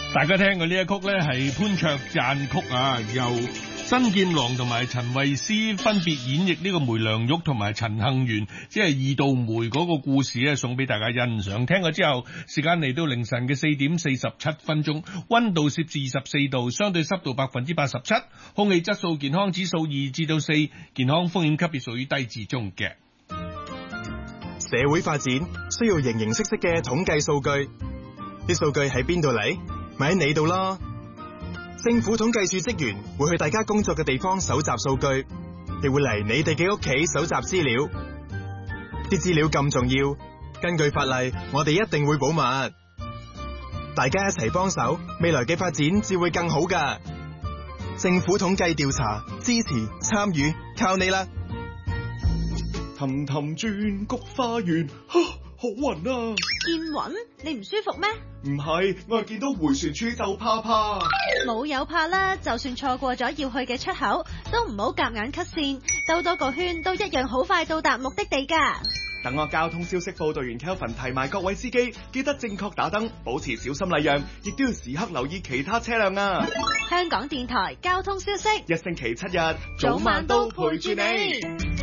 大家聽過呢一曲呢，係潘卓讚曲啊，由新劍郎同埋陳慧思分別演繹呢個梅良玉同埋陳幸元，即係二道梅嗰個故事咧，送俾大家欣賞。聽過之後，時間嚟到凌晨嘅4點47分鐘，溫度攝氏24度，相對濕度87%，空氣質素健康指數2至4，健康風險級別屬於低至中嘅。 社會發展需要形形色色嘅統計數據，啲數據喺邊度嚟？咪喺你度咯。政府統計處職員會去大家工作嘅地方搜集數據，亦會嚟你哋嘅屋企搜集資料。啲資料咁重要，根據法例，我哋一定會保密。大家一齊幫手，未來嘅發展至會更好㗎。政府統計調查，支持參與，靠你啦！ 氹氹轉菊花園，好暈啊！ 見暈？你唔舒服咩？ 唔係，我係見到回旋處就怕怕。 冇有怕啦，就算錯過咗要去嘅出口，都唔好夾硬 cut 線，兜多個圈都一樣好快到達目的地㗎。 等我交通消息報道員 Kelvin 提埋各位司機，記得正確打燈，保持小心禮讓，亦都要時刻留意其他車輛啊！ 香港電台交通消息， 一星期7日，早晚都陪住你。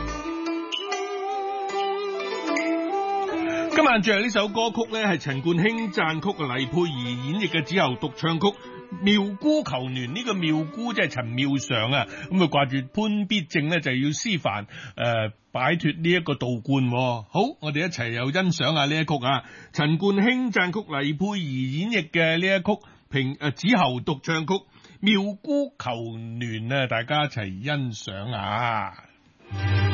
今晚最後呢首歌曲呢，係陳冠希讚曲嘅黎佩儀演繹嘅之後獨唱曲《妙姑求暖》。呢個妙姑即係陳妙常啊，咁啊掛住潘必正呢，就要思凡擺脫呢一個道觀。好，我哋一齊又欣賞下呢一曲啊，陳冠希讚曲黎佩儀演繹嘅呢一曲之後獨唱曲《妙姑求暖》啊，大家一齊欣賞下。